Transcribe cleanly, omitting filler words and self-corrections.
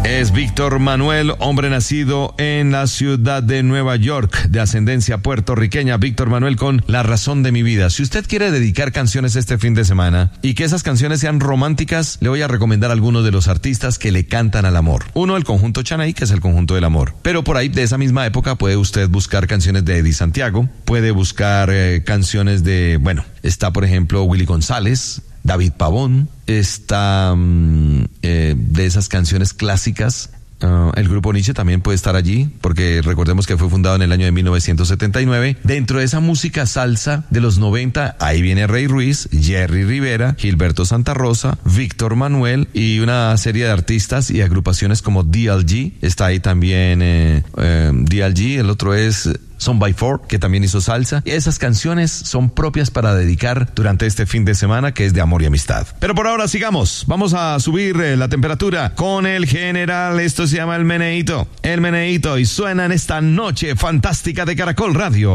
Es Víctor Manuel, hombre nacido en la ciudad de Nueva York, de ascendencia puertorriqueña. Víctor Manuel con La Razón de mi Vida. Si usted quiere dedicar canciones este fin de semana y que esas canciones sean románticas, le voy a recomendar algunos de los artistas que le cantan al amor. Uno, el conjunto Chanay, que es el conjunto del amor. Pero por ahí, de esa misma época, puede usted buscar canciones de Eddie Santiago, puede buscar canciones de, está por ejemplo Willy González, David Pavón, está de esas canciones clásicas. El grupo Nietzsche también puede estar allí, porque recordemos que fue fundado en el año de 1979. Dentro de esa música salsa de los 90, ahí viene Rey Ruiz, Jerry Rivera, Gilberto Santa Rosa, Víctor Manuel y una serie de artistas y agrupaciones como DLG. Está ahí también DLG, el otro es Son by Four, que también hizo salsa. Y esas canciones son propias para dedicar durante este fin de semana, que es de amor y amistad. Pero por ahora sigamos. Vamos a subir la temperatura con el general. Esto se llama El Meneíto. El Meneíto, y suena en esta noche fantástica de Caracol Radio.